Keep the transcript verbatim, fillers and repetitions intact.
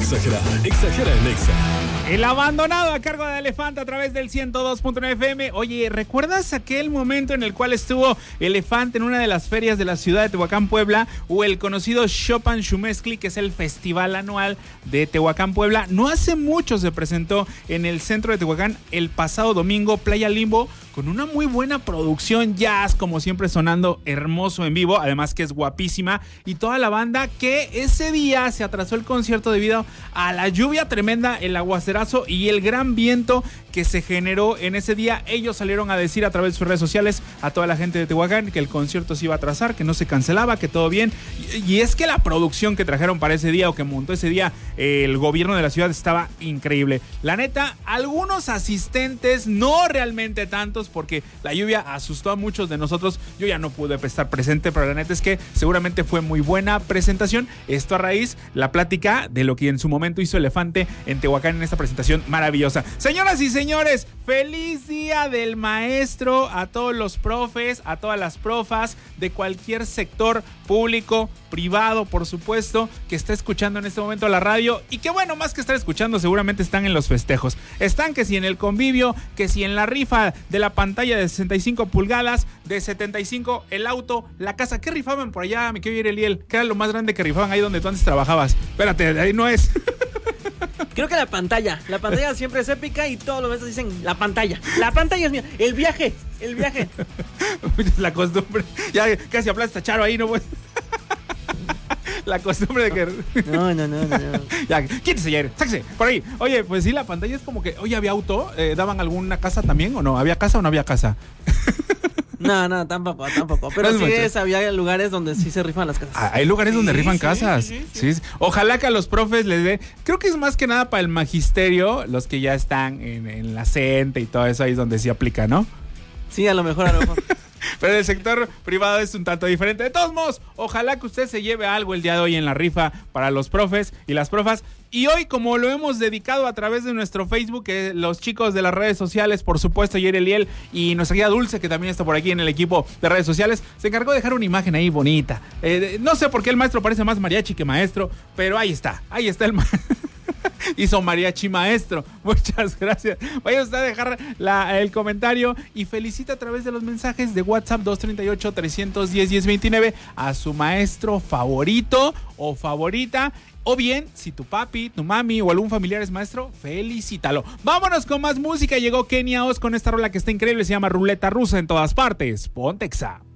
exagera, exagera en Exa. El abandonado a cargo de Elefante a través del ciento dos punto nueve F M. Oye, ¿recuerdas aquel momento en el cual estuvo Elefante en una de las ferias de la ciudad de Tehuacán, Puebla? O el conocido Chopin Shumezcli, que es el festival anual de Tehuacán, Puebla. No hace mucho se presentó en el centro de Tehuacán el pasado domingo, Playa Limbo, con una muy buena producción jazz, como siempre sonando hermoso en vivo, además que es guapísima, y toda la banda que ese día se atrasó el concierto debido a la lluvia tremenda, el aguacerazo y el gran viento que se generó en ese día. Ellos salieron a decir a través de sus redes sociales a toda la gente de Tehuacán que el concierto se iba a atrasar, que no se cancelaba, que todo bien, y, y es que la producción que trajeron para ese día o que montó ese día eh, el gobierno de la ciudad estaba increíble. La neta, algunos asistentes, no realmente tantos, porque la lluvia asustó a muchos de nosotros. Yo ya no pude estar presente, pero la neta es que seguramente fue muy buena presentación. Esto a raíz la plática de lo que en su momento hizo Elefante en Tehuacán en esta presentación maravillosa. Señoras y señores, feliz día del maestro a todos los profes, a todas las profas de cualquier sector público, privado, por supuesto, que está escuchando en este momento la radio, y que bueno, más que estar escuchando, seguramente están en los festejos. Están que si en el convivio, que si en la rifa de la pantalla de sesenta y cinco pulgadas, de setenta y cinco el auto, la casa. ¿Qué rifaban por allá, mi querido Eliel? ¿Qué era lo más grande que rifaban ahí donde tú antes trabajabas? Espérate, ahí no es. Creo que la pantalla, la pantalla siempre es épica y todos los meses dicen la pantalla, la pantalla es mía, el viaje, el viaje. La costumbre, ya casi aplasta Charo ahí, ¿no? Pues. La costumbre de que... No, no, no, no. Ya, quítese, Jair, sáquese, por ahí. Oye, pues sí, la pantalla es como que... Oye, ¿había auto? Eh, ¿Daban alguna casa también o no? ¿Había casa o no había casa? No, no, tampoco, tampoco. Pero no sí es, había lugares donde sí se rifan las casas. Ah, hay lugares sí, donde rifan sí, casas. Sí, sí, sí. Sí, ojalá que a los profes les dé... Creo que es más que nada para el magisterio, los que ya están en, en la CENTE y todo eso, ahí es donde sí aplica, ¿no? Sí, a lo mejor, a lo mejor. Pero en el sector privado es un tanto diferente. De todos modos, ojalá que usted se lleve algo el día de hoy en la rifa para los profes y las profas. Y hoy, como lo hemos dedicado a través de nuestro Facebook, eh, los chicos de las redes sociales, por supuesto, Jair Eliel y nuestra guía Dulce, que también está por aquí en el equipo de redes sociales, se encargó de dejar una imagen ahí bonita. Eh, no sé por qué el maestro parece más mariachi que maestro, pero ahí está, ahí está el maestro. Hizo mariachi maestro. Muchas gracias. Vaya usted a dejar la, el comentario y felicita a través de los mensajes de WhatsApp dos treinta y ocho, trescientos diez, diez veintinueve a su maestro favorito o favorita. O bien, si tu papi, tu mami o algún familiar es maestro, felicítalo. Vámonos con más música. Llegó Kenia Oz con esta rola que está increíble. Se llama Ruleta Rusa en todas partes. Ponte Exa.